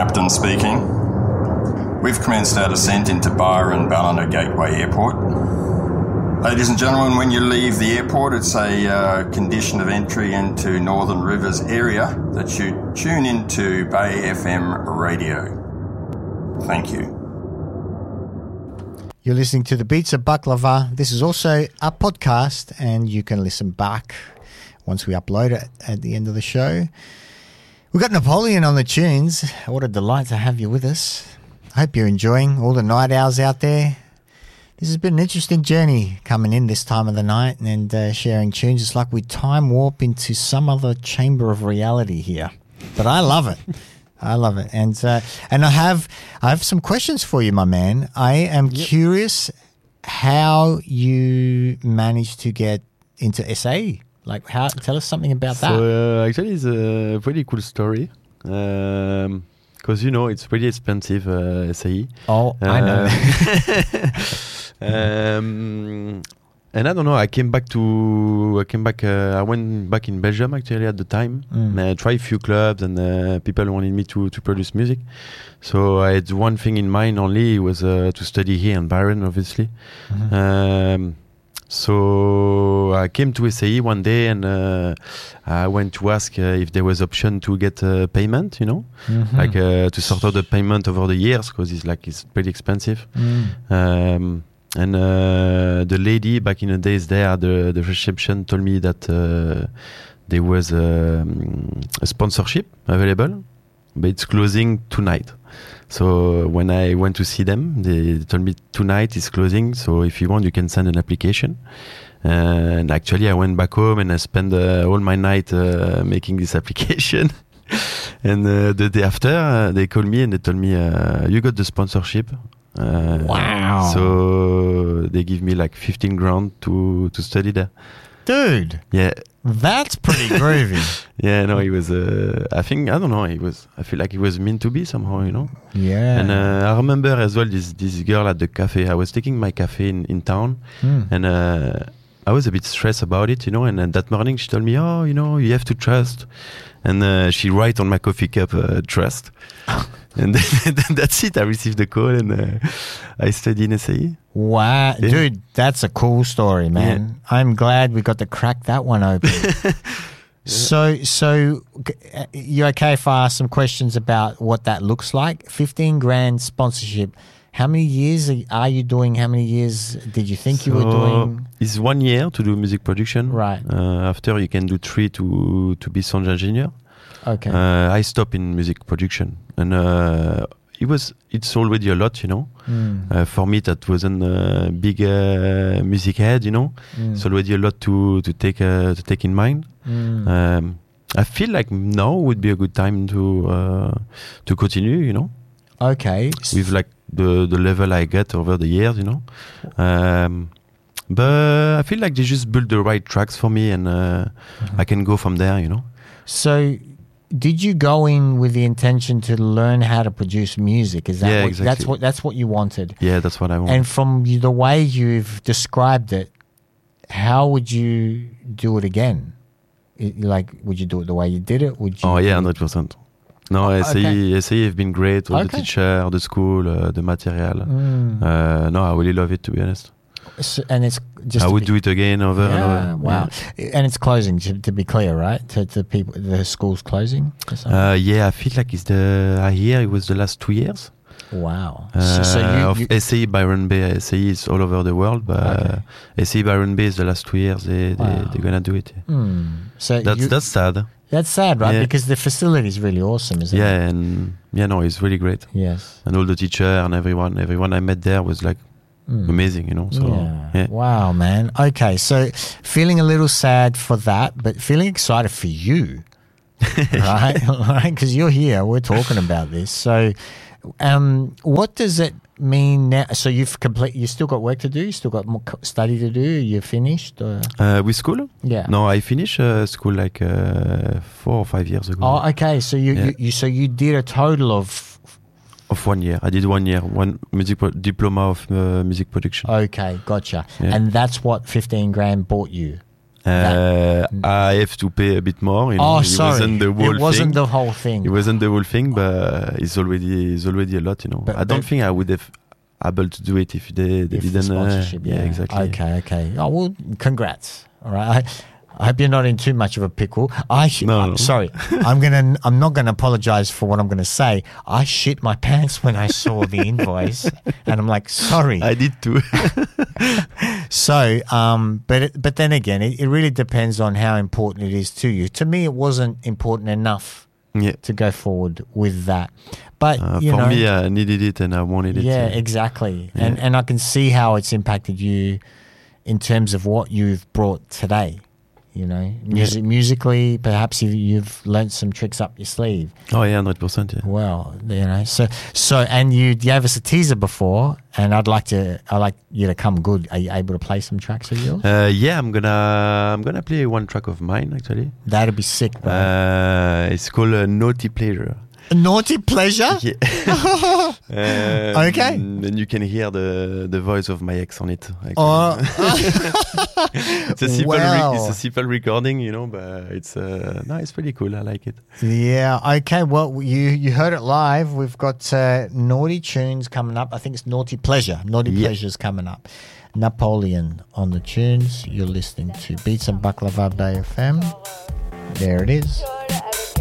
captain speaking. We've commenced our descent into Byron Ballina Gateway Airport. Ladies and gentlemen, when you leave the airport, it's a condition of entry into Northern Rivers area that you tune into Bay FM radio. Thank you. You're listening to The Beats of Baklava. This is also a podcast, and you can listen back once we upload it at the end of the show. We've got Napoleon on the tunes. What a delight to have you with us. I hope you're enjoying all the night owls out there. This has been an interesting journey coming in this time of the night and sharing tunes. It's like we time warp into some other chamber of reality here. But I love it. I love it. And I have some questions for you, my man. I am curious how you managed to get into SAE. Like, tell us something about that. So actually, it's a pretty cool story. Because, it's pretty expensive, SAE. Oh, I know. And I don't know, I went back in Belgium actually at the time. And I tried a few clubs and people wanted me to produce music. So I had one thing in mind only, was to study here in Byron, obviously. So I came to SAE one day and I went to ask if there was option to get payment, like to sort out the payment over the years, because it's pretty expensive. And the lady back in the days there at the reception told me that there was a sponsorship available, but it's closing tonight. So when I went to see them, they told me tonight is closing. So if you want, you can send an application. And actually, I went back home and I spent all my night making this application. And the day after, they called me and they told me, you got the sponsorship. Wow. So they give me like 15 grand to study there. Dude. Yeah. That's pretty groovy. Yeah, no, he was, I feel like he was meant to be somehow, Yeah. And I remember as well this girl at the cafe. I was taking my cafe in town and I was a bit stressed about it, and that morning she told me, oh, you have to trust. And she write on my coffee cup, trust. And then that's it. I received the call and I studied in SAE. Wow. Yeah. Dude, that's a cool story, man. Yeah. I'm glad we got to crack that one open. So you okay if I ask some questions about what that looks like? 15 grand sponsorship. How many years are you doing? How many years did you think you were doing? It's 1 year to do music production. Right. After you can do 3 to be sound engineer. Okay. I stopped in music production, and it's already a lot, for me that wasn't a big music head, It's already a lot to take in mind. I feel like now would be a good time to continue, Okay. With like the level I get over the years, but I feel like they just build the right tracks for me, and I can go from there, So, did you go in with the intention to learn how to produce music? Is that exactly. That's what you wanted? Yeah, that's what I wanted. And from the way you've described it, how would you do it again? Would you do it the way you did it? Would you? Oh yeah, 100%. No, SAE have been great. All the teacher, the school, the material. No, I really love it, to be honest. So, and it's just I would do it again over and over. Wow. Yeah. And it's closing, to be clear, right? To people, the school's closing? Yeah, I feel like I hear it was the last 2 years. Wow. Of SAE Byron Bay. SAE is all over the world, but SAE Byron Bay is the last 2 years. They're going to do it. So that's sad. That's sad, right? Yeah. Because the facility is really awesome, isn't it? Yeah, and it's really great. Yes. And all the teacher and everyone I met there was like amazing, So, yeah. Wow, man. Okay, so feeling a little sad for that, but feeling excited for you, right? Because you're here, we're talking about this. So, what does it mean now? So you still got work to do? You still got more study to do? You're finished? With school? Yeah. No, I finished school like 4 or 5 years ago. Oh, okay. So you did a total of 1 year. I did 1 year, one diploma of music production. Okay, gotcha. Yeah. And that's what 15 grand bought you? I have to pay a bit more. You know? Sorry. It wasn't the whole thing. It wasn't the whole thing, but it's already a lot, you know. I don't think I would have able to do it if they didn't. The sponsorship, yeah, exactly. Okay. Oh, well, congrats. All right. I hope you're not in too much of a pickle. No. Sorry. I'm not gonna apologize for what I'm gonna say. I shit my pants when I saw the invoice, and I'm like, sorry. I did too. So, but then again, it really depends on how important it is to you. To me, it wasn't important enough to go forward with that. But for me, I needed it and I wanted it. Yeah, exactly. Yeah. And I can see how it's impacted you in terms of what you've brought today. You know, musically, perhaps you've learnt some tricks up your sleeve. Oh yeah, 100%. Yeah. Well, you know, so, and you gave us a teaser before, and I'd like you to come good. Are you able to play some tracks of yours? Yeah, I'm gonna play one track of mine actually. That'd be sick, bro. It's called Naughty Pleasure. Naughty Pleasure? Yeah. Okay. And you can hear the voice of my ex on it. It's a simple recording, you know, but it's pretty cool. I like it. Yeah. Okay. Well, you heard it live. We've got Naughty Tunes coming up. I think it's Naughty Pleasure. Pleasure's coming up. Napoleon on the tunes. You're listening to Beats and Baklava Bay FM. There it is.